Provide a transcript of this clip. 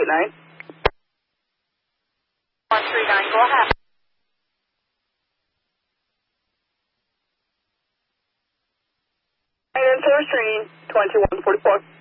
139, go ahead. And then source screen 2144.